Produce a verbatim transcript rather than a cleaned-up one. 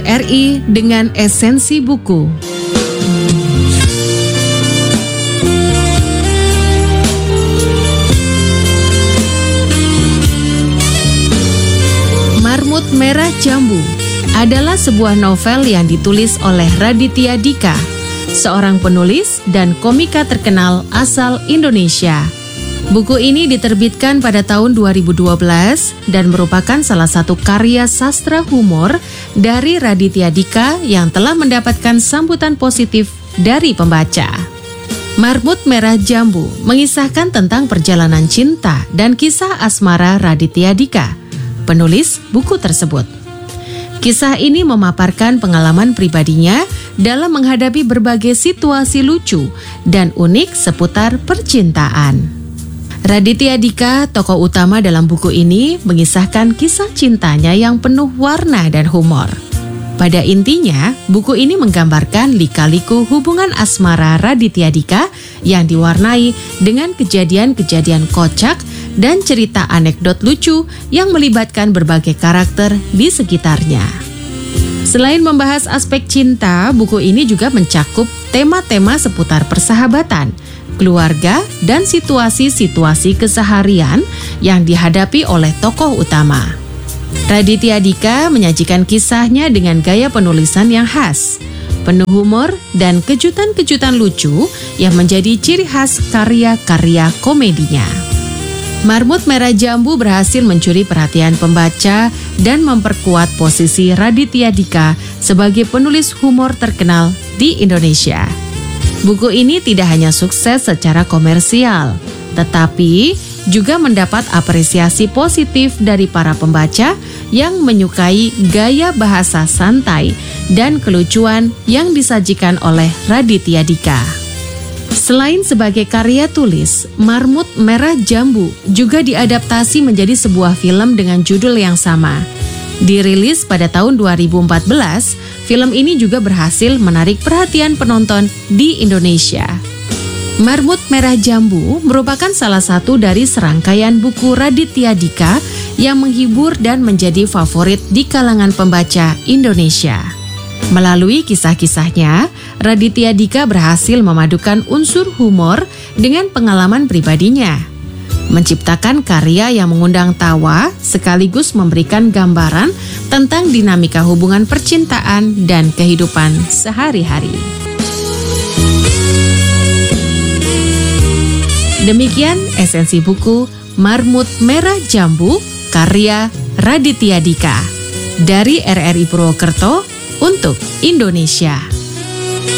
R I dengan esensi buku. Marmut Merah Jambu adalah sebuah novel yang ditulis oleh Raditya Dika, seorang penulis dan komika terkenal asal Indonesia. Buku ini diterbitkan pada tahun dua ribu dua belas dan merupakan salah satu karya sastra humor dari Raditya Dika yang telah mendapatkan sambutan positif dari pembaca. Marmut Merah Jambu mengisahkan tentang perjalanan cinta dan kisah asmara Raditya Dika, penulis buku tersebut. Kisah ini memaparkan pengalaman pribadinya dalam menghadapi berbagai situasi lucu dan unik seputar percintaan. Raditya Dika, tokoh utama dalam buku ini, mengisahkan kisah cintanya yang penuh warna dan humor. Pada intinya, buku ini menggambarkan lika-liku hubungan asmara Raditya Dika yang diwarnai dengan kejadian-kejadian kocak dan cerita anekdot lucu yang melibatkan berbagai karakter di sekitarnya. Selain membahas aspek cinta, buku ini juga mencakup tema-tema seputar persahabatan, keluarga, dan situasi-situasi keseharian yang dihadapi oleh tokoh utama. Raditya Dika menyajikan kisahnya dengan gaya penulisan yang khas, penuh humor dan kejutan-kejutan lucu yang menjadi ciri khas karya-karya komedinya. Marmut Merah Jambu berhasil mencuri perhatian pembaca dan memperkuat posisi Raditya Dika sebagai penulis humor terkenal di Indonesia. Buku ini tidak hanya sukses secara komersial, tetapi juga mendapat apresiasi positif dari para pembaca yang menyukai gaya bahasa santai dan kelucuan yang disajikan oleh Raditya Dika. Selain sebagai karya tulis, Marmut Merah Jambu juga diadaptasi menjadi sebuah film dengan judul yang sama. Dirilis pada tahun dua ribu empat belas, film ini juga berhasil menarik perhatian penonton di Indonesia. Marmut Merah Jambu merupakan salah satu dari serangkaian buku Raditya Dika yang menghibur dan menjadi favorit di kalangan pembaca Indonesia. Melalui kisah-kisahnya, Raditya Dika berhasil memadukan unsur humor dengan pengalaman pribadinya, menciptakan karya yang mengundang tawa sekaligus memberikan gambaran tentang dinamika hubungan percintaan dan kehidupan sehari-hari. Demikian esensi buku Marmut Merah Jambu karya Raditya Dika dari R R I Purwokerto untuk Indonesia.